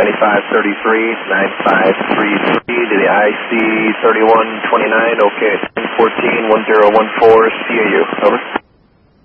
9533, 9533 to the IC 3129, okay, 141014, CAU, over.